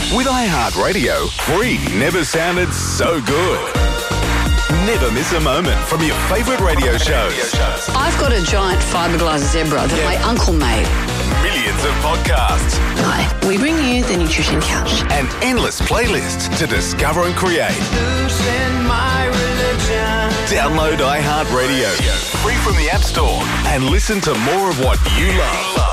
With iHeartRadio, free never sounded so good. Never miss a moment from your favourite radio shows. I've got a giant fiberglass zebra that my uncle made. Millions of podcasts. Hi, we bring you the Nutrition Couch. And endless playlists to discover and create. Download iHeartRadio, free from the App Store, and listen to more of what you love.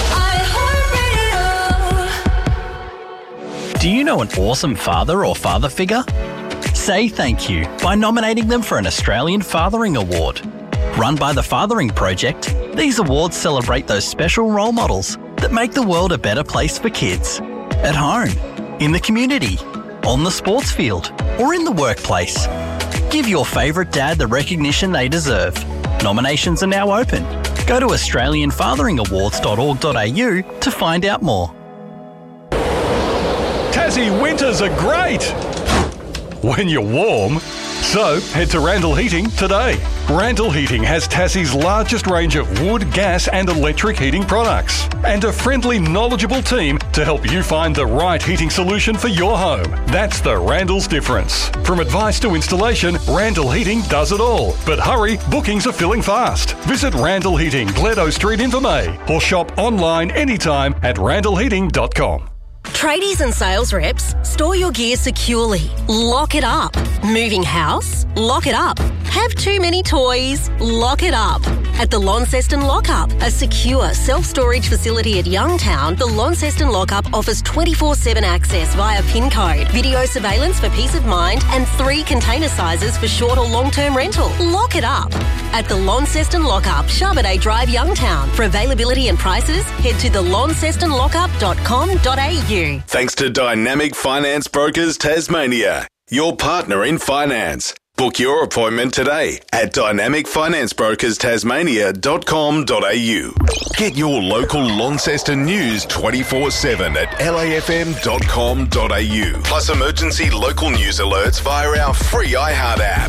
Do you know an awesome father or father figure? Say thank you by nominating them for an Australian Fathering Award. Run by the Fathering Project, these awards celebrate those special role models that make the world a better place for kids. At home, in the community, on the sports field, or in the workplace. Give your favourite dad the recognition they deserve. Nominations are now open. Go to australianfatheringawards.org.au to find out more. Tassie winters are great when you're warm. So head to Randall Heating today. Randall Heating has Tassie's largest range of wood, gas and electric heating products and a friendly, knowledgeable team to help you find the right heating solution for your home. That's the Randall's difference. From advice to installation, Randall Heating does it all. But hurry, bookings are filling fast. Visit Randall Heating, Gledo Street in Vermey, or shop online anytime at randallheating.com. Tradies and sales reps, store your gear securely. Lock it up. Moving house? Lock it up. Have too many toys? Lock it up. At the Launceston Lockup, a secure self-storage facility at Youngtown, the Launceston Lockup offers 24/7 access via PIN code, video surveillance for peace of mind, and 3 container sizes for short or long-term rental. Lock it up. At the Launceston Lockup, Charbonnet Drive, Youngtown. For availability and prices, head to thelauncestonlockup.com.au. Thanks to Dynamic Finance Brokers Tasmania, your partner in finance. Book your appointment today at dynamicfinancebrokerstasmania.com.au. Get your local Launceston news 24/7 at lafm.com.au. Plus emergency local news alerts via our free iHeart app.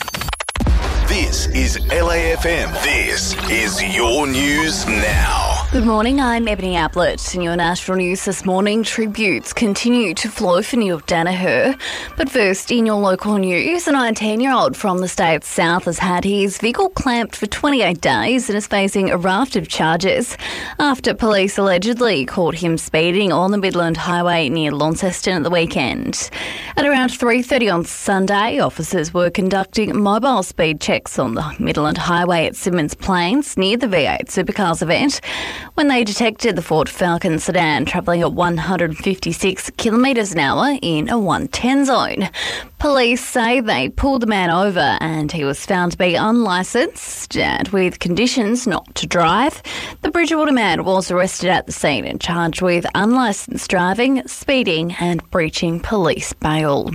This is LAFM. This is your news now. Good morning, I'm Ebony Ablett. In your national news this morning, tributes continue to flow for Neil Danaher. But first, in your local news, a 19-year-old from the state's south has had his vehicle clamped for 28 days and is facing a raft of charges after police allegedly caught him speeding on the Midland Highway near Launceston at the weekend. At around 3:30 on Sunday, officers were conducting mobile speed checks on the Midland Highway at Symonds Plains near the V8 Supercars event when they detected the Ford Falcon sedan travelling at 156 kilometres an hour in a 110 zone. Police say they pulled the man over and he was found to be unlicensed and with conditions not to drive. The Bridgewater man was arrested at the scene and charged with unlicensed driving, speeding and breaching police bail.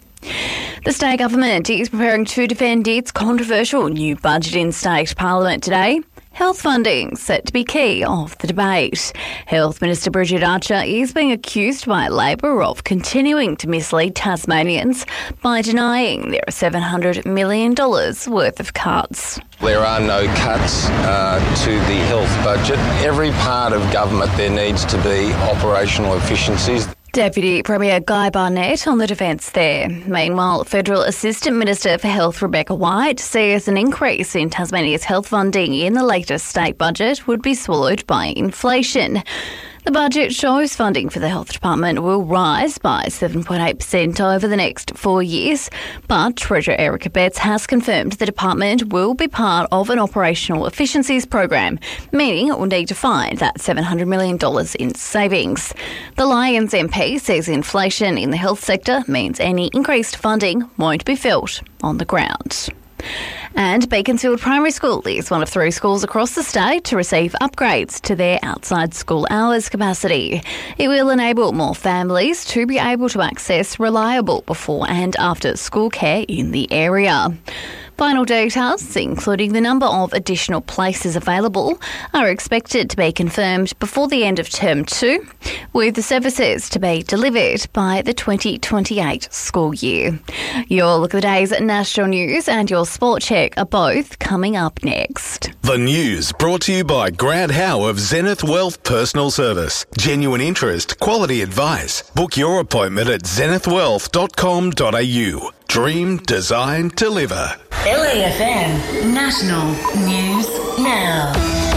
The state government is preparing to defend its controversial new budget in state parliament today. Health funding set to be key of the debate. Health Minister Bridget Archer is being accused by Labor of continuing to mislead Tasmanians by denying there are $700 million worth of cuts. There are no cuts to the health budget. Every part of government there needs to be operational efficiencies. Deputy Premier Guy Barnett on the defence there. Meanwhile, Federal Assistant Minister for Health Rebecca White says an increase in Tasmania's health funding in the latest state budget would be swallowed by inflation. The budget shows funding for the health department will rise by 7.8% over the next 4 years, but Treasurer Erica Betts has confirmed the department will be part of an operational efficiencies program, meaning it will need to find that $700 million in savings. The Lions MP says inflation in the health sector means any increased funding won't be felt on the ground. And Beaconsfield Primary School is one of 3 schools across the state to receive upgrades to their outside school hours capacity. It will enable more families to be able to access reliable before and after school care in the area. Final details, including the number of additional places available, are expected to be confirmed before the end of Term 2, with the services to be delivered by the 2028 school year. Your look at the day's national news and your sport check are both coming up next. The news brought to you by Grant Howe of Zenith Wealth Personal Service. Genuine interest, quality advice. Book your appointment at zenithwealth.com.au. Dream, design, deliver. LAFM National News Now.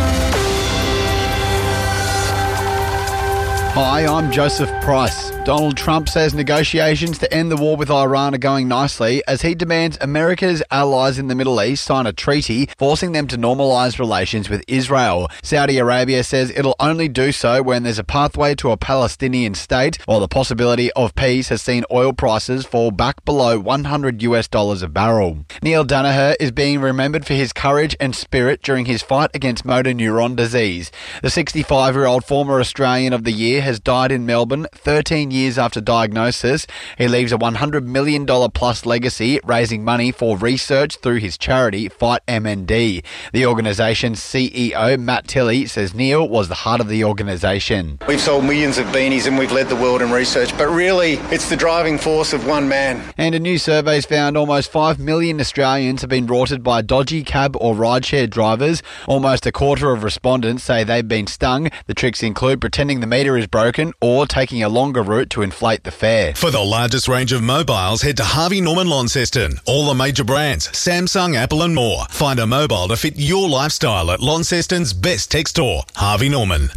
Hi, I'm Joseph Price. Donald Trump says negotiations to end the war with Iran are going nicely as he demands America's allies in the Middle East sign a treaty forcing them to normalise relations with Israel. Saudi Arabia says it'll only do so when there's a pathway to a Palestinian state, while the possibility of peace has seen oil prices fall back below $100 a barrel. Neil Danaher is being remembered for his courage and spirit during his fight against motor neuron disease. The 65-year-old former Australian of the Year has died in Melbourne 13 years after diagnosis. He leaves a $100 million plus legacy, raising money for research through his charity Fight MND. The organisation's CEO Matt Tilley says Neil was the heart of the organisation. We've sold millions of beanies and we've led the world in research, but really it's the driving force of one man. And a new survey's found almost 5 million Australians have been rorted by dodgy cab or rideshare drivers. Almost a quarter of respondents say they've been stung. The tricks include pretending the meter is broken or taking a longer route to inflate the fare. For the largest range of mobiles, head to Harvey Norman Launceston. All the major brands, Samsung, Apple and more. Find a mobile to fit your lifestyle at Launceston's best tech store, Harvey Norman.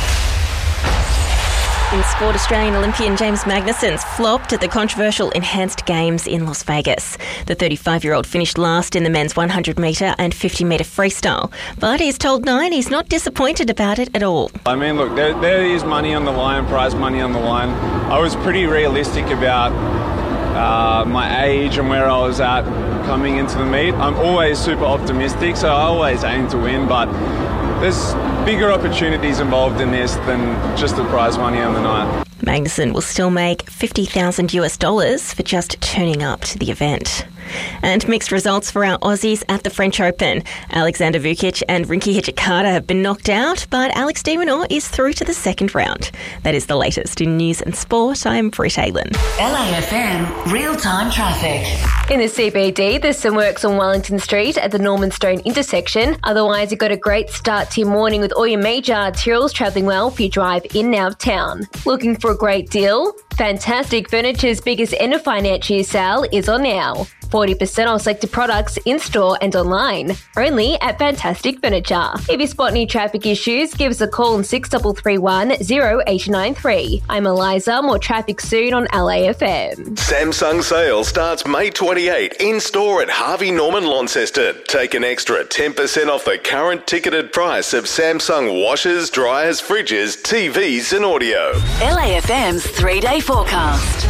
In sport, Australian Olympian James Magnussen flopped at the controversial Enhanced Games in Las Vegas. The 35-year-old finished last in the men's 100-metre and 50-metre freestyle, but he's told Nine he's not disappointed about it at all. I mean, look, there is money on the line, prize money on the line. I was pretty realistic about my age and where I was at coming into the meet. I'm always super optimistic, so I always aim to win, but there's bigger opportunities involved in this than just the prize money on the night. Magnussen will still make $50,000 for just turning up to the event. And mixed results for our Aussies at the French Open. Alexander Vukic and Rinky Hijikata have been knocked out, but Alex de Minaur is through to the second round. That is the latest in news and sport. I'm Britt Aylan. LAFM real-time traffic. In the CBD, there's some works on Wellington Street at the Norman Stone intersection. Otherwise, you've got a great start to your morning with all your major arterials travelling well for your drive in and out of town. Looking for a great deal? Fantastic Furniture's biggest end of financial year sale is on now. 40% off selected products in-store and online, only at Fantastic Furniture. If you spot any traffic issues, give us a call on 6331 0893. I'm Eliza, more traffic soon on LAFM. Samsung sale starts May 28 in-store at Harvey Norman Launceston. Take an extra 10% off the current ticketed price of Samsung washers, dryers, fridges, TVs and audio. LAFM's 3-day forecast.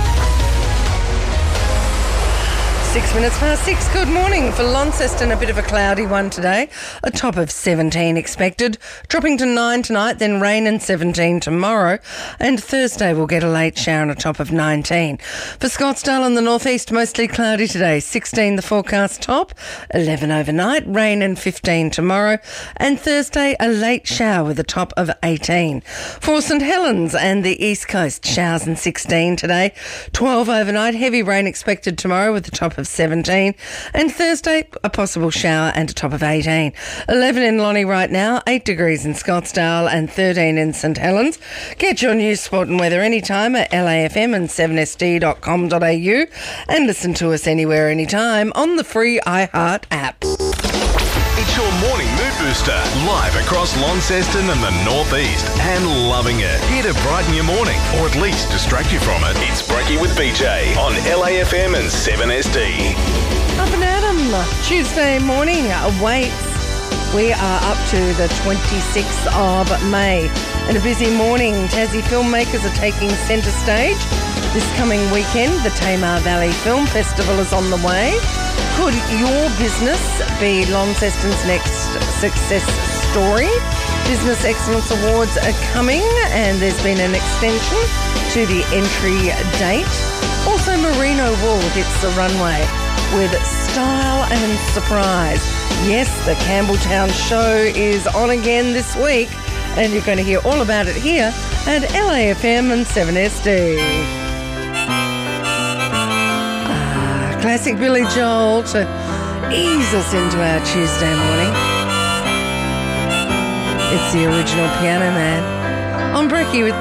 6 minutes past 6. Good morning. For Launceston, a bit of a cloudy one today. A top of 17 expected. Dropping to 9 tonight, then rain and 17 tomorrow. And Thursday we'll get a late shower and a top of 19. For Scottsdale and the northeast, mostly cloudy today. 16 the forecast top. 11 overnight, rain and 15 tomorrow. And Thursday, a late shower with a top of 18. For St Helens and the east coast, showers and 16 today. 12 overnight, heavy rain expected tomorrow with a top of 17, and Thursday a possible shower and a top of 18. 11 in Lonnie right now, 8 degrees in Scottsdale and 13 in St Helens. Get your news, sport and weather anytime at LAFM and 7sd.com.au and listen to us anywhere, anytime on the free iHeart app. It's your morning mood booster, live across Launceston and the northeast, and loving it. Here to brighten your morning, or at least distract you from it. It's Breaky with BJ on LAFM and 7SD. Up and at 'em. Tuesday morning awaits. We are up to the 26th of May. And a busy morning. Tassie filmmakers are taking centre stage. This coming weekend, the Tamar Valley Film Festival is on the way. Could your business be Launceston's next success story? Business Excellence Awards are coming and there's been an extension to the entry date. Also, Merino wool hits the runway. with Style and Surprise. Yes, the Campbelltown show is on again this week, and you're going to hear all about it here at LAFM and 7SD. Classic Billy Joel to ease us into our Tuesday morning. It's the original Piano Man. I'm Brekkie with